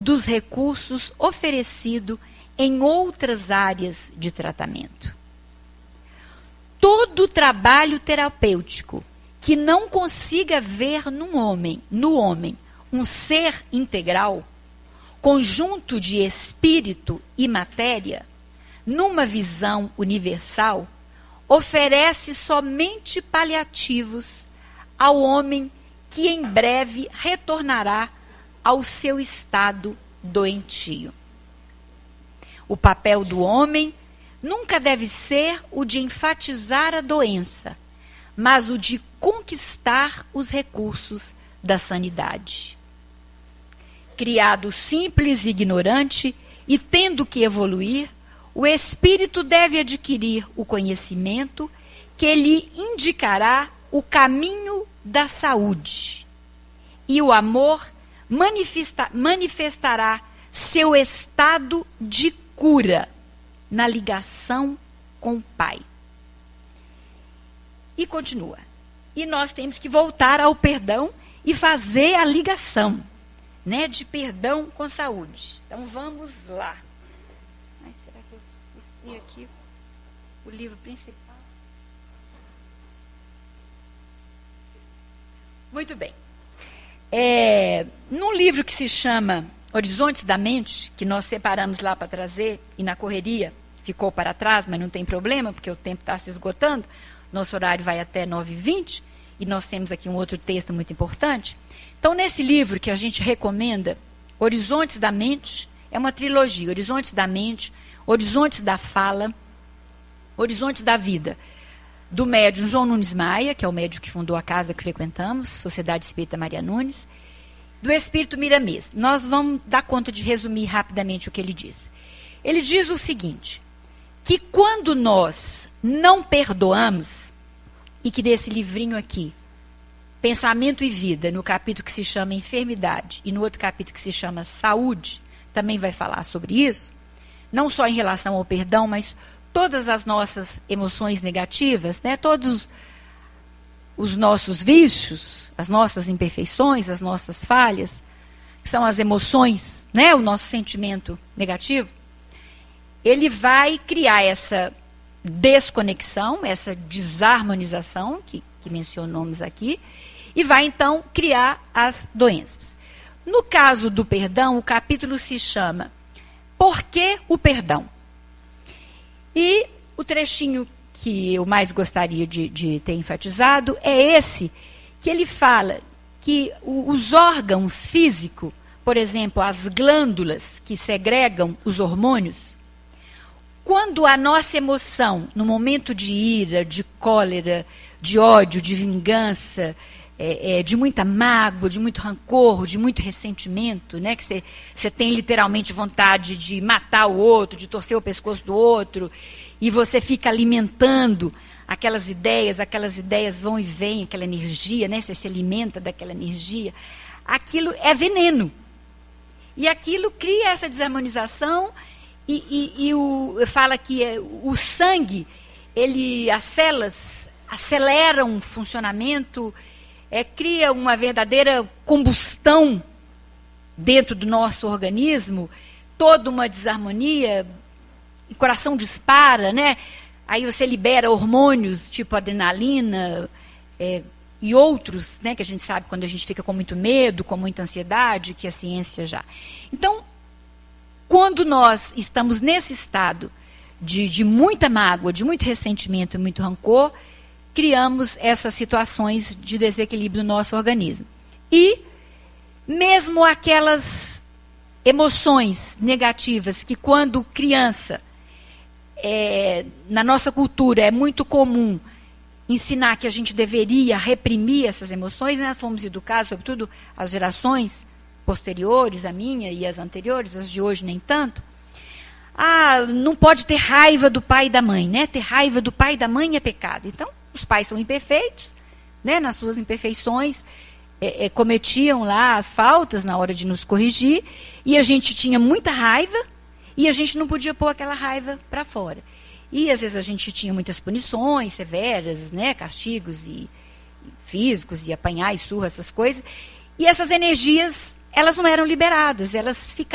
dos recursos oferecidos em outras áreas de tratamento. Todo trabalho terapêutico que não consiga ver no homem um ser integral, conjunto de espírito e matéria, numa visão universal, oferece somente paliativos ao homem que em breve retornará ao seu estado doentio. O papel do homem nunca deve ser o de enfatizar a doença, mas o de conquistar os recursos da sanidade. Criado simples e ignorante e tendo que evoluir, o espírito deve adquirir o conhecimento que lhe indicará o caminho da saúde. E o amor manifestará seu estado de cura na ligação com o Pai. E continua. E nós temos que voltar ao perdão e fazer a ligação, né, de perdão com saúde. Então vamos lá. Ai, será que eu esqueci aqui o livro principal? Muito bem. Num livro que se chama Horizontes da Mente, que nós separamos lá para trazer, e na correria ficou para trás, mas não tem problema, porque o tempo está se esgotando. Nosso horário vai até 9h20, e nós temos aqui um outro texto muito importante. Então, nesse livro que a gente recomenda, Horizontes da Mente, é uma trilogia, Horizontes da Mente, Horizontes da Fala, Horizontes da Vida, do médium João Nunes Maia, que é o médium que fundou a casa que frequentamos, Sociedade Espírita Maria Nunes, do Espírito Miramês. Nós vamos dar conta de resumir rapidamente o que ele diz. Ele diz o seguinte, que quando nós não perdoamos, e que desse livrinho aqui, Pensamento e Vida, no capítulo que se chama Enfermidade, e no outro capítulo que se chama Saúde, também vai falar sobre isso, não só em relação ao perdão, mas todas as nossas emoções negativas, né, todos os nossos vícios, as nossas imperfeições, as nossas falhas, que são as emoções, né, o nosso sentimento negativo, ele vai criar essa desconexão, essa desarmonização, que mencionamos aqui, e vai então criar as doenças. No caso do perdão, o capítulo se chama Por que o Perdão? E o trechinho que eu mais gostaria de ter enfatizado é esse, que ele fala que os órgãos físicos, por exemplo, as glândulas que segregam os hormônios, quando a nossa emoção, no momento de ira, de cólera, de ódio, de vingança, de muita mágoa, de muito rancor, de muito ressentimento, né, que você tem literalmente vontade de matar o outro, de torcer o pescoço do outro, e você fica alimentando aquelas ideias vão e vêm, aquela energia, né, você se alimenta daquela energia, aquilo é veneno. E aquilo cria essa desarmonização e fala que o sangue, as células aceleram o funcionamento, cria uma verdadeira combustão dentro do nosso organismo, toda uma desarmonia, o coração dispara, né? Aí você libera hormônios tipo adrenalina e outros, né, que a gente sabe quando a gente fica com muito medo, com muita ansiedade, que a ciência já. Então, quando nós estamos nesse estado de muita mágoa, de muito ressentimento e muito rancor, criamos essas situações de desequilíbrio no nosso organismo. E mesmo aquelas emoções negativas que quando criança, na nossa cultura é muito comum ensinar que a gente deveria reprimir essas emoções, né? Nós fomos educados, sobretudo as gerações posteriores, a minha e as anteriores, as de hoje nem tanto. Não pode ter raiva do pai e da mãe, né? Ter raiva do pai e da mãe é pecado. Então, os pais são imperfeitos, né? Nas suas imperfeições, cometiam lá as faltas na hora de nos corrigir, e a gente tinha muita raiva, e a gente não podia pôr aquela raiva para fora. E às vezes a gente tinha muitas punições severas, né? Castigos e físicos, e apanhar e surra, essas coisas, e essas energias, elas não eram liberadas, elas ficavam